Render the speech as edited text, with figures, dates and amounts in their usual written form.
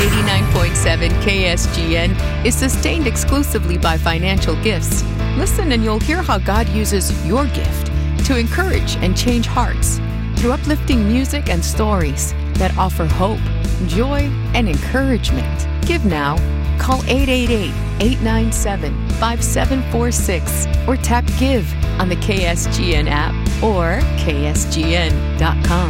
89.7 KSGN is sustained exclusively by financial gifts. Listen and you'll hear how God uses your gift to encourage and change hearts through uplifting music and stories that offer hope, joy, and encouragement. Give now. Call 888-897-5746 or tap Give on the KSGN app or ksgn.com.